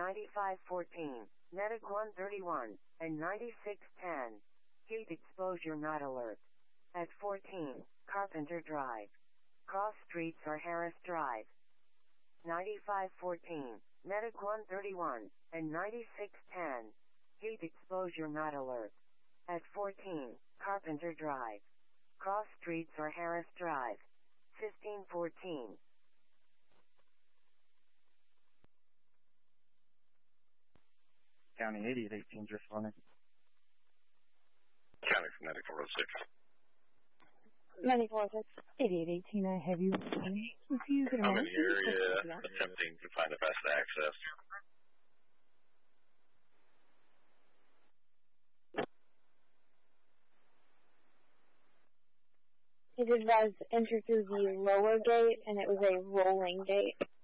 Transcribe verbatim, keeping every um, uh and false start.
ninety-five fourteen, Natick one thirty-one, and ninety-six ten. Heat exposure not alert. At fourteen, Carpenter Drive. Cross streets are Harris Drive. ninety-five fourteen, Natick one thirty-one, and ninety-six ten. Heat exposure not alert. At fourteen, Carpenter Drive. Cross streets are Harris Drive. fifteen fourteen. County eighty at eighteen, just running. County from Natick four oh six. Natick four oh six. eighty-eight eighteen, I have you. If you could I'm in the area attempting to find the best access. It advised enter through the lower gate, and it was a rolling gate.